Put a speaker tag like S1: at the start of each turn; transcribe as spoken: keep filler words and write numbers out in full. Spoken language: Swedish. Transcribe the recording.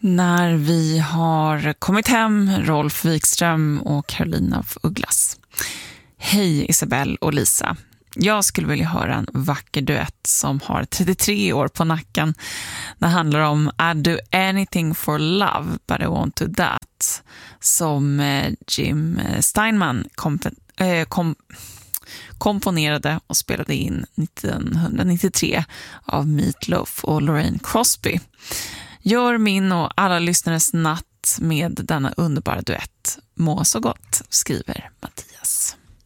S1: när vi har kommit hem, Rolf Wikström och Carolina af Ugglas. Hej Isabelle och Lisa. Jag skulle vilja höra en vacker duett som har trettiotre år på nacken. Det handlar om I do anything for love but I want to that, som Jim Steinman kom, äh, kom, komponerade och spelade in nittonhundranittiotre av Meat Loaf och Lorraine Crosby. Gör min och alla lyssnares natt med denna underbara duett. Må så gott, skriver Mattias.